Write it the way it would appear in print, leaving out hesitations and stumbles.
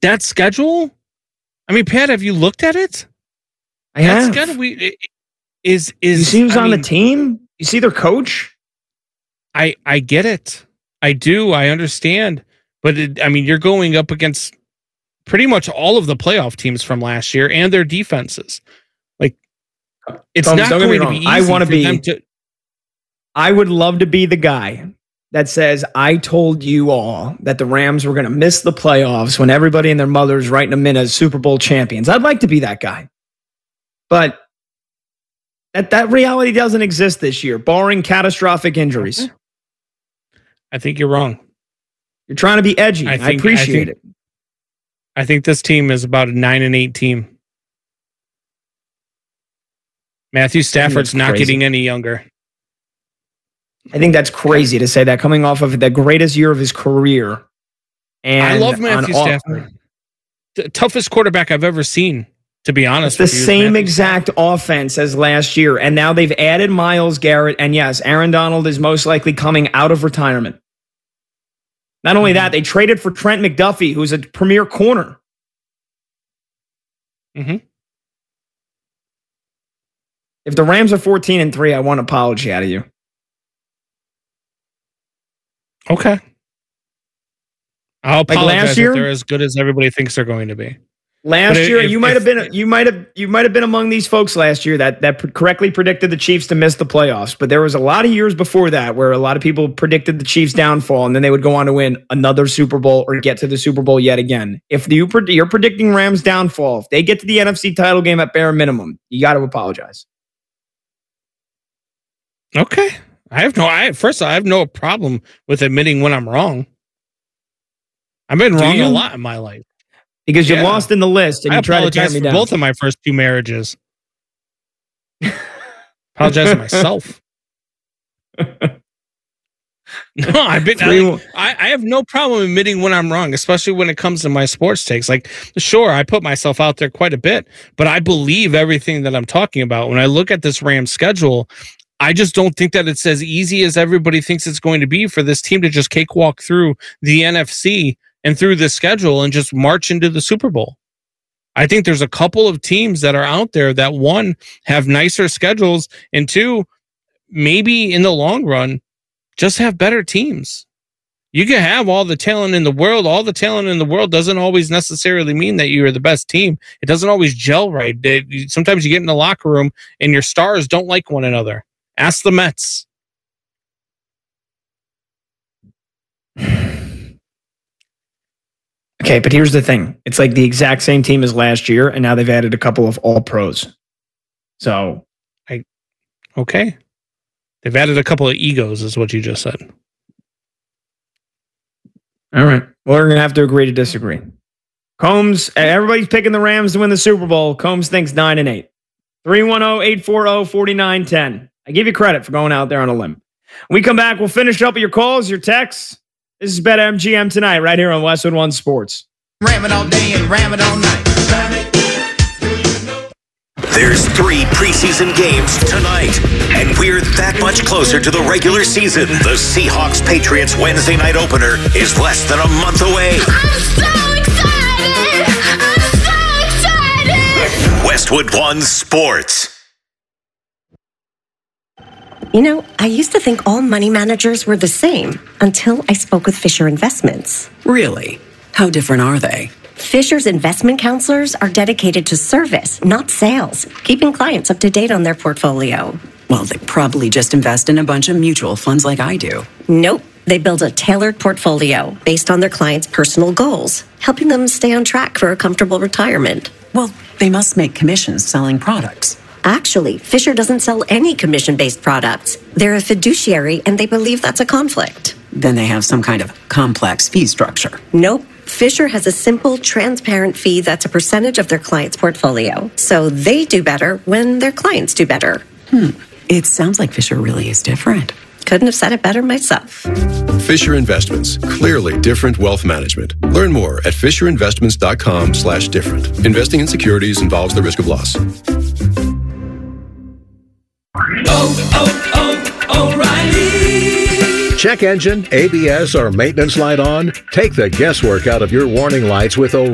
that schedule, I mean, Pat, have you looked at it? I have. You see who's on the team? You see their coach? I get it. I do. I understand. But you're going up against pretty much all of the playoff teams from last year and their defenses. Like, it's not going to be easy for them to. I would love to be the guy that says, I told you all that the Rams were going to miss the playoffs when everybody and their mother's writing them in as Super Bowl champions. I'd like to be that guy. But that reality doesn't exist this year, barring catastrophic injuries. Okay. I think you're wrong. You're trying to be edgy. I appreciate it. I think this team is about a 9-8 team. Matthew Stafford's not getting any younger. I think that's crazy to say that coming off of the greatest year of his career. And I love Matthew Stafford. The toughest quarterback I've ever seen, to be honest. It's the same exact offense as last year. And now they've added Myles Garrett. And yes, Aaron Donald is most likely coming out of retirement. Not only that, they traded for Trent McDuffie, who's a premier corner. Mm-hmm. If the Rams are 14-3, I want an apology out of you. Okay. I'll apologize if they're as good as everybody thinks they're going to be. Last year, you might have been among these folks last year that correctly predicted the Chiefs to miss the playoffs. But there was a lot of years before that where a lot of people predicted the Chiefs' downfall, and then they would go on to win another Super Bowl or get to the Super Bowl yet again. If you're predicting Rams' downfall, if they get to the NFC title game at bare minimum, you got to apologize. Okay, I have no problem with admitting when I'm wrong. I've been wrong a lot in my life. Because you lost in the list and you tried to tear me down. Both of my first two marriages. Apologize to myself. No, I have no problem admitting when I'm wrong, especially when it comes to my sports takes. Like, sure, I put myself out there quite a bit, but I believe everything that I'm talking about. When I look at this Rams schedule, I just don't think that it's as easy as everybody thinks it's going to be for this team to just cakewalk through the NFC and through the schedule and just march into the Super Bowl. I think there's a couple of teams that are out there that, one, have nicer schedules, and two, maybe in the long run, just have better teams. You can have all the talent in the world. All the talent in the world doesn't always necessarily mean that you're the best team. It doesn't always gel right. Sometimes you get in the locker room and your stars don't like one another. Ask the Mets. Okay, but here's the thing. It's like the exact same team as last year, and now they've added a couple of all-pros. So, okay. They've added a couple of egos, is what you just said. All right. Well, we're going to have to agree to disagree. Combs, everybody's picking the Rams to win the Super Bowl. Combs thinks 9-8. 310-840-4910. I give you credit for going out there on a limb. When we come back, we'll finish up with your calls, your texts. This is BetMGM tonight, right here on Westwood One Sports. Ram it all day and ram it all night. There's 3 preseason games tonight, and we're that much closer to the regular season. The Seahawks-Patriots Wednesday night opener is less than a month away. I'm so excited! I'm so excited! Westwood One Sports. You know, I used to think all money managers were the same until I spoke with Fisher Investments. Really? How different are they? Fisher's investment counselors are dedicated to service, not sales, keeping clients up to date on their portfolio. Well, they probably just invest in a bunch of mutual funds like I do. Nope. They build a tailored portfolio based on their clients' personal goals, helping them stay on track for a comfortable retirement. Well, they must make commissions selling products. Actually, Fisher doesn't sell any commission-based products. They're a fiduciary, and they believe that's a conflict. Then they have some kind of complex fee structure. Nope. Fisher has a simple, transparent fee that's a percentage of their client's portfolio. So they do better when their clients do better. It sounds like Fisher really is different. Couldn't have said it better myself. Fisher Investments. Clearly different wealth management. Learn more at FisherInvestments.com/different. Investing in securities involves the risk of loss. O'Reilly. Check engine, ABS, or maintenance light on? Take the guesswork out of your warning lights with O'Reilly.